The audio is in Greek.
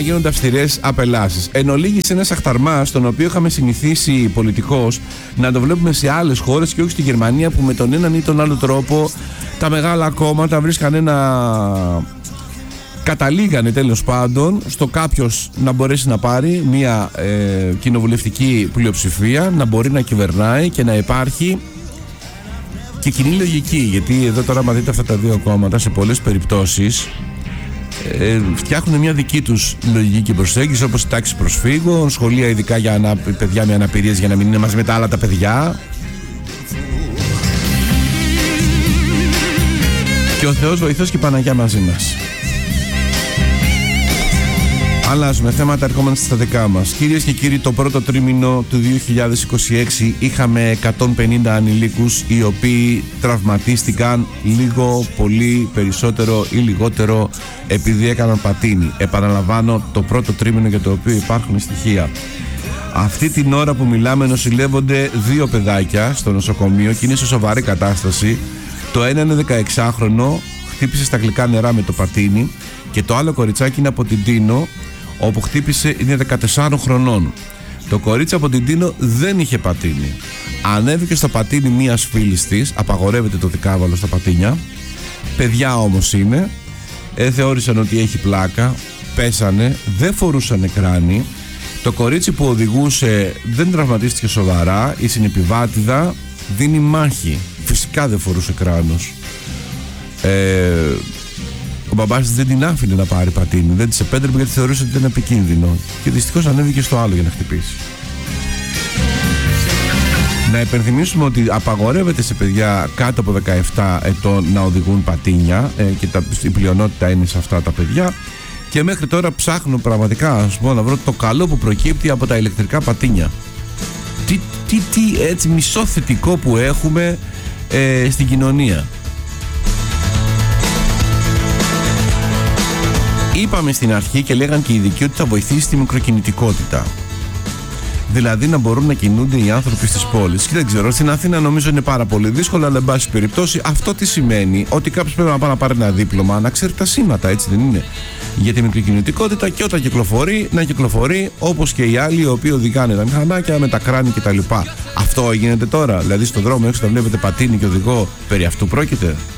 γίνονται αυστηρές απελάσεις. Εν ολίγης ένας αχταρμάς, τον οποίο είχαμε συνηθίσει πολιτικώς να το βλέπουμε σε άλλες χώρες και όχι στη Γερμανία, που με τον έναν ή τον άλλο τρόπο τα μεγάλα κόμματα βρίσκαν καταλήγανε τέλος πάντων στο κάποιος να μπορέσει να πάρει μια κοινοβουλευτική πλειοψηφία, να μπορεί να κυβερνάει και να υπάρχει και κοινή λογική. Γιατί εδώ τώρα, άμα δείτε αυτά τα δύο κόμματα, σε πολλές περιπτώσεις φτιάχνουν μια δική τους λογική και προσέγγιση, όπως η τάξη προσφύγων, σχολεία ειδικά για παιδιά με αναπηρίες για να μην είναι μαζί με τα άλλα τα παιδιά. Και ο Θεός βοηθός και η Παναγιά μαζί μας. Αλλάζουμε θέματα, ερχόμαστε στα δικά μας. Κυρίες και κύριοι, το πρώτο τρίμηνο του 2026 είχαμε 150 ανηλίκους οι οποίοι τραυματίστηκαν λίγο, πολύ, περισσότερο ή λιγότερο επειδή έκαναν πατίνι. Επαναλαμβάνω, το πρώτο τρίμηνο για το οποίο υπάρχουν στοιχεία. Αυτή την ώρα που μιλάμε νοσηλεύονται 2 παιδάκια στο νοσοκομείο και είναι σε σοβαρή κατάσταση. Το ένα είναι 16χρονο, χτύπησε στα γλυκά νερά με το πατίνι, και το άλλο κοριτσάκι είναι από την Τίνο, όπου χτύπησε, είναι 14 χρονών. Το κορίτσι από την Τίνο δεν είχε πατίνι. Ανέβηκε στο πατίνι μιας φίλης της, απαγορεύεται το δικάβαλο στα πατίνια. Παιδιά όμως είναι, θεώρησαν ότι έχει πλάκα, πέσανε, δεν φορούσαν κράνη. Το κορίτσι που οδηγούσε δεν τραυματίστηκε σοβαρά, η συνεπιβάτηδα δίνει μάχη. Φυσικά δεν φορούσε κράνος. Ο μπαμπάς της δεν την άφηνε να πάρει πατίνι, δεν της επέτρεπε γιατί θεωρούσε ότι ήταν επικίνδυνο. Και δυστυχώς ανέβηκε στο άλλο για να χτυπήσει. Να υπενθυμίσουμε ότι απαγορεύεται σε παιδιά κάτω από 17 ετών να οδηγούν πατίνια, και η πλειονότητα είναι σε αυτά τα παιδιά. Και μέχρι τώρα ψάχνω πραγματικά, ας πω, να βρω το καλό που προκύπτει από τα ηλεκτρικά πατίνια. Τι έτσι μισοθετικό που έχουμε στην κοινωνία. Είπαμε στην αρχή και λέγαν και οι ειδικοί ότι θα βοηθήσει τη μικροκινητικότητα. Δηλαδή να μπορούν να κινούνται οι άνθρωποι στις πόλεις. Και δεν ξέρω, στην Αθήνα νομίζω είναι πάρα πολύ δύσκολο, αλλά εν πάση περιπτώσει αυτό τι σημαίνει? Ότι κάποιος πρέπει να πάει να πάρει ένα δίπλωμα, να ξέρει τα σήματα, έτσι δεν είναι? Για τη μικροκινητικότητα, και όταν κυκλοφορεί, να κυκλοφορεί όπως και οι άλλοι οι οποίοι οδηγάνε τα μηχανάκια με τα κράνη κτλ. Αυτό γίνεται τώρα? Δηλαδή στον δρόμο έξω θα βλέπετε πατίνι και οδηγό, περί αυτού πρόκειται?